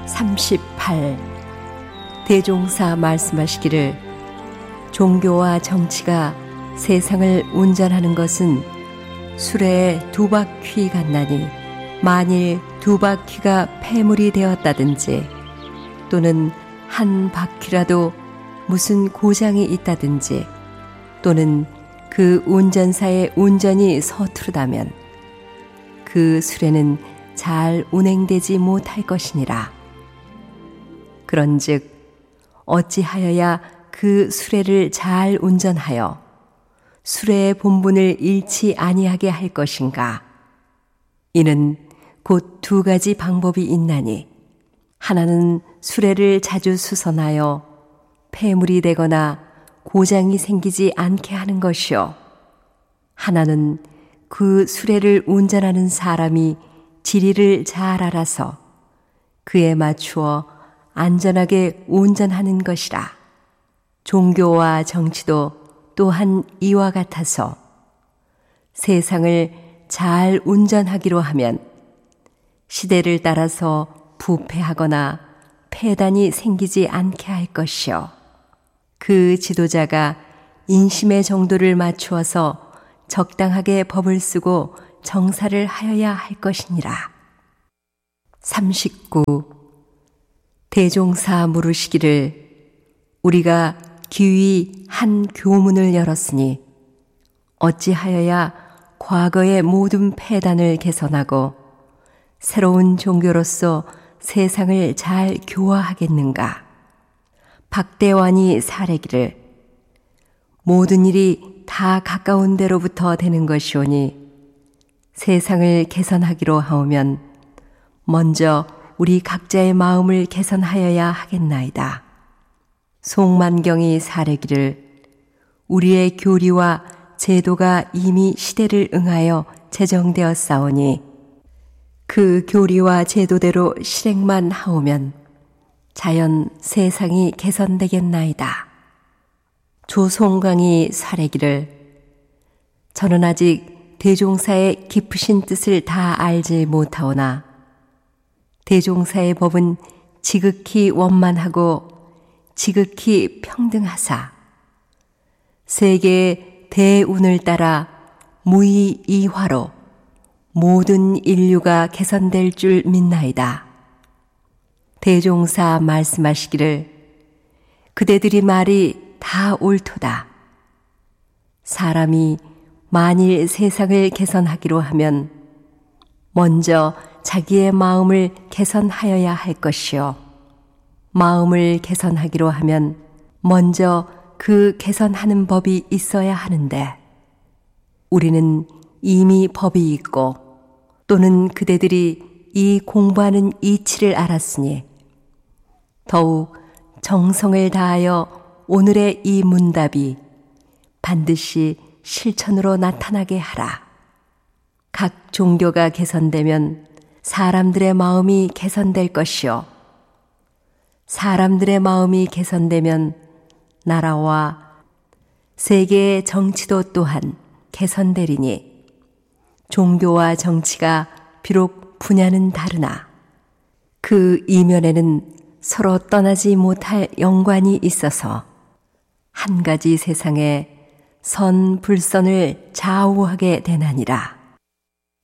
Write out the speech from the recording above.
38. 대종사 말씀하시기를 종교와 정치가 세상을 운전하는 것은 수레의 두 바퀴 같나니 만일 두 바퀴가 폐물이 되었다든지 또는 한 바퀴라도 무슨 고장이 있다든지 또는 그 운전사의 운전이 서투르다면 그 수레는 잘 운행되지 못할 것이니라. 그런즉 어찌하여야 그 수레를 잘 운전하여 수레의 본분을 잃지 아니하게 할 것인가? 이는 곧 두 가지 방법이 있나니 하나는 수레를 자주 수선하여 폐물이 되거나 고장이 생기지 않게 하는 것이요, 하나는 그 수레를 운전하는 사람이 지리를 잘 알아서 그에 맞추어 안전하게 운전하는 것이라. 종교와 정치도 또한 이와 같아서 세상을 잘 운전하기로 하면 시대를 따라서 부패하거나 폐단이 생기지 않게 할 것이요, 그 지도자가 인심의 정도를 맞추어서 적당하게 법을 쓰고 정사를 하여야 할 것이니라. 39. 대종사 물으시기를 우리가 기휘 한 교문을 열었으니 어찌하여야 과거의 모든 폐단을 개선하고 새로운 종교로서 세상을 잘 교화하겠는가? 박대환이 사례기를 모든 일이 다 가까운 데로부터 되는 것이오니 세상을 개선하기로 하오면 먼저 우리 각자의 마음을 개선하여야 하겠나이다. 송만경이 사례기를 우리의 교리와 제도가 이미 시대를 응하여 제정되었사오니 그 교리와 제도대로 실행만 하오면 자연 세상이 개선되겠나이다. 조송강이 사례기를 저는 아직 대종사의 깊으신 뜻을 다 알지 못하오나 대종사의 법은 지극히 원만하고 지극히 평등하사 세계의 대운을 따라 무의이화로 모든 인류가 개선될 줄 믿나이다. 대종사 말씀하시기를 그대들이 말이 다 옳도다. 사람이 만일 세상을 개선하기로 하면 먼저 자기의 마음을 개선하여야 할 것이요, 마음을 개선하기로 하면 먼저 그 개선하는 법이 있어야 하는데 우리는 이미 법이 있고 또는 그대들이 이 공부하는 이치를 알았으니 더욱 정성을 다하여 오늘의 이 문답이 반드시 실천으로 나타나게 하라. 각 종교가 개선되면 사람들의 마음이 개선될 것이요, 사람들의 마음이 개선되면 나라와 세계의 정치도 또한 개선되리니 종교와 정치가 비록 분야는 다르나 그 이면에는 서로 떠나지 못할 연관이 있어서 한 가지 세상에 선불선을 좌우하게 되나니라.